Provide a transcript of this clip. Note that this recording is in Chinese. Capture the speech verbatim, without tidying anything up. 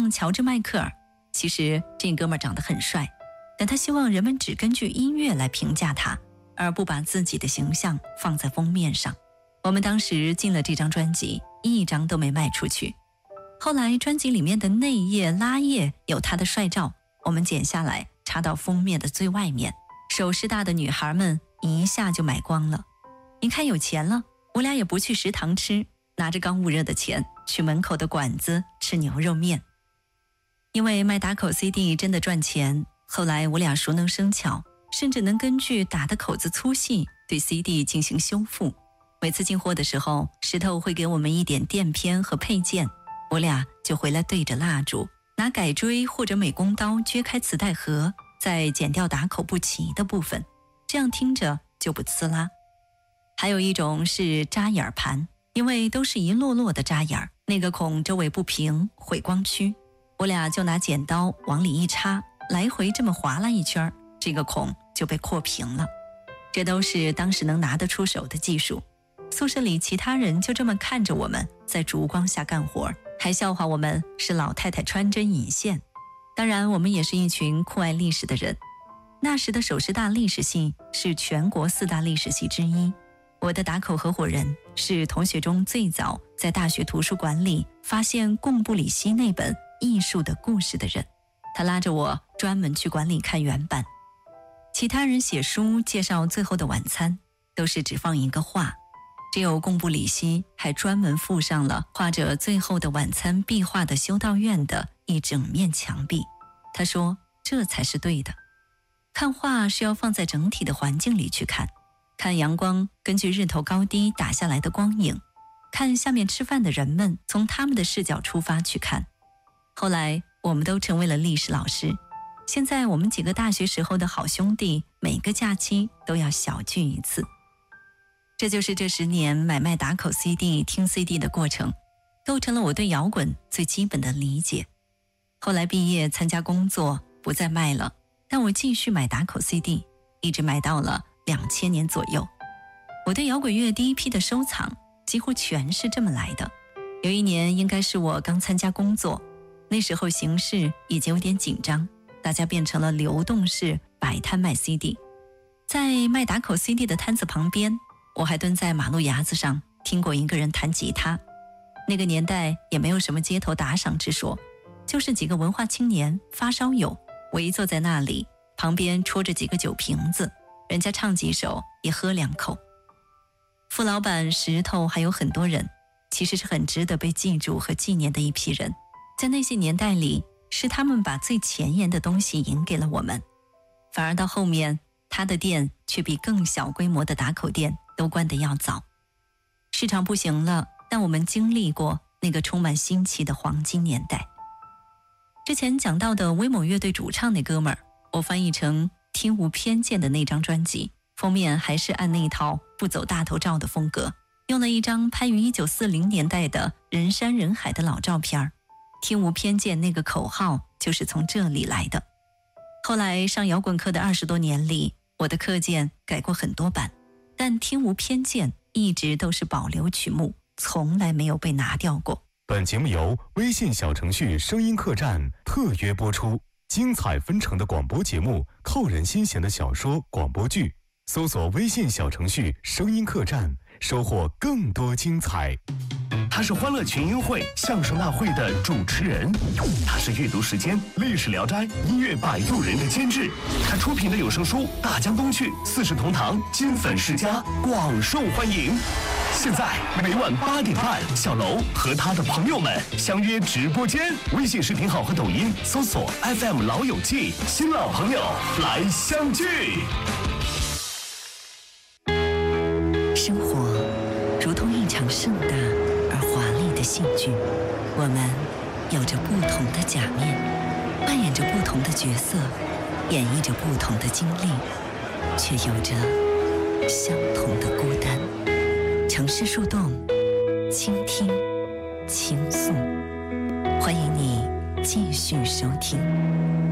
像乔治·迈克尔。其实这哥们儿长得很帅，但他希望人们只根据音乐来评价他，而不把自己的形象放在封面上。我们当时进了这张专辑，一张都没卖出去。后来专辑里面的内页拉页有他的帅照，我们剪下来插到封面的最外面，手势大的女孩们一下就买光了。你看有钱了，我俩也不去食堂吃，拿着刚捂热的钱去门口的馆子吃牛肉面。因为卖打口 C D 真的赚钱，后来我俩熟能生巧，甚至能根据打的口子粗细对 C D 进行修复。每次进货的时候，石头会给我们一点垫片和配件，我俩就回来对着蜡烛，拿改锥或者美工刀撅开磁带盒，再剪掉打口不齐的部分，这样听着就不呲啦。还有一种是扎眼盘，因为都是一摞摞的扎眼，那个孔周围不平，毁光区，我俩就拿剪刀往里一插，来回这么划拉一圈，这个孔就被扩平了。这都是当时能拿得出手的技术。宿舍里其他人就这么看着我们在烛光下干活，还笑话我们是老太太穿针引线。当然我们也是一群酷爱历史的人。那时的首师大历史系是全国四大历史系之一，我的打口合伙人是同学中最早在大学图书馆里发现贡布里希那本艺术的故事的人，他拉着我专门去馆里看原版。其他人写书介绍最后的晚餐，都是只放一个画，只有贡布里希还专门附上了画着最后的晚餐壁画的修道院的一整面墙壁。他说这才是对的，看画是要放在整体的环境里去看，看阳光根据日头高低打下来的光影，看下面吃饭的人们从他们的视角出发去看。后来我们都成为了历史老师，现在我们几个大学时候的好兄弟每个假期都要小聚一次。这就是这十年买卖打口 C D 听 C D 的过程，构成了我对摇滚最基本的理解。后来毕业参加工作不再卖了，但我继续买打口 C D， 一直买到了两千年左右。我对摇滚乐第一批的收藏几乎全是这么来的。有一年应该是我刚参加工作，那时候形势已经有点紧张，大家变成了流动式摆摊卖 C D。 在卖打口 C D 的摊子旁边，我还蹲在马路牙子上听过一个人弹吉他。那个年代也没有什么街头打赏之说，就是几个文化青年发烧友围坐在那里，旁边戳着几个酒瓶子，人家唱几首也喝两口。副老板石头还有很多人，其实是很值得被记住和纪念的一批人。在那些年代里，是他们把最前沿的东西赢给了我们，反而到后面他的店却比更小规模的打口店都关得要早。市场不行了，但我们经历过那个充满新奇的黄金年代。之前讲到的威猛乐队主唱那哥们儿，我翻译成听无偏见的那张专辑，封面还是按那一套不走大头照的风格，用了一张拍于一九四零年代的人山人海的老照片。听无偏见那个口号就是从这里来的。后来上摇滚课的二十多年里，我的课件改过很多版，但听无偏见一直都是保留曲目，从来没有被拿掉过。 本节目由微信小程序声音客栈特约播出，精彩纷呈的广播节目，扣人心弦的小说广播剧，搜索微信小程序声音客栈，收获更多精彩。 他是欢乐群英会相声大会的主持人，他是阅读时间历史聊斋音乐摆渡人的监制，他出品的有声书《大江东去》四世同堂金粉世家广受欢迎。现在每晚八点半，小楼和他的朋友们相约直播间，微信视频号和抖音搜索 F M 老友记，新老朋友来相聚。 生活如同一场盛大而华丽的戏剧，我们有着不同的假面，扮演着不同的角色，演绎着不同的经历，却有着相同的孤单。城市树洞，倾听，倾诉，欢迎你继续收听。